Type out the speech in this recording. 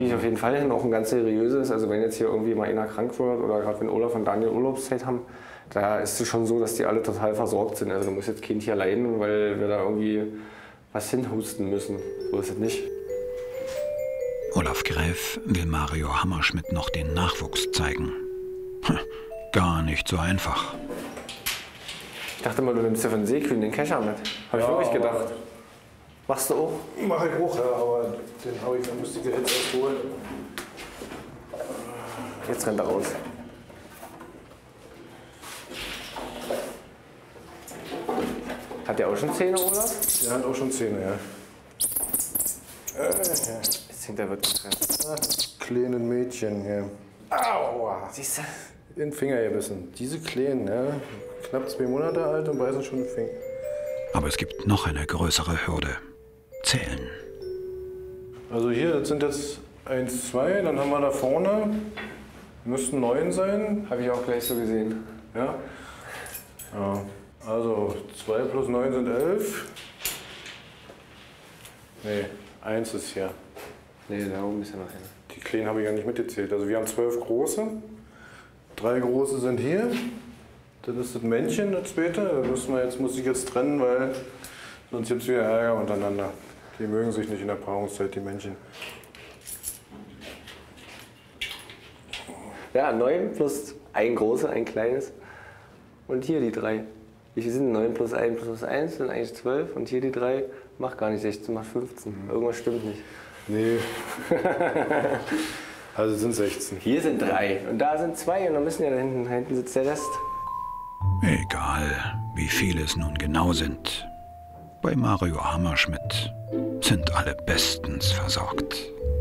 Ich auf jeden Fall hin, auch ein ganz seriöses. Also wenn jetzt hier irgendwie mal einer krank wird oder gerade wenn Olaf und Daniel Urlaubszeit haben, da ist es schon so, dass die alle total versorgt sind. Also du musst jetzt Kind hier leiden, weil wir da irgendwie was hinhusten müssen. So ist es nicht. Olaf Gräf will Mario Hammerschmidt noch den Nachwuchs zeigen. Gar nicht so einfach. Ich dachte mal, du nimmst ja von Seekühn den Kescher mit. Habe ich wirklich gedacht. Machst du auch? Mach ich auch, ja, aber den habe ich, dann müsste ich jetzt erst holen. Jetzt rennt er raus. Hat der auch schon Zähne, Olaf? Der hat auch schon Zähne, ja. Jetzt hängt er wirklich drin. Kleinen Mädchen hier. Aua! Siehst du? In den Finger gebissen. Diese Kleinen, ja, knapp 2 Monate alt und beißen schon den Finger. Aber es gibt noch eine größere Hürde. Zählen. Also hier, das sind jetzt 1, 2, dann haben wir da vorne, müssten 9 sein. Habe ich auch gleich so gesehen. Ja. Ja. Also 2 plus 9 sind 11. Nee, 1 ist hier. Nee, da oben ist ja noch einer. Die Kleinen habe ich ja nicht mitgezählt. Also wir haben 12 große. 3 große sind hier. Das ist das Männchen, das zweite. Das muss ich jetzt trennen, weil sonst gibt es wieder Ärger untereinander. Die mögen sich nicht in der Paarungszeit, die Männchen. Ja, 9 plus ein großes, ein kleines. Und hier die 3. Wie viel sind 9 plus 1 plus 1? Sind eigentlich 12. Und hier die 3 macht gar nicht 16, macht 15. Irgendwas stimmt nicht. Nee. Also sind 16. Hier sind 3 und da sind 2 und dann müssen ja da hinten sitzt der Rest. Egal, wie viele es nun genau sind. Bei Mario Hammerschmidt sind alle bestens versorgt.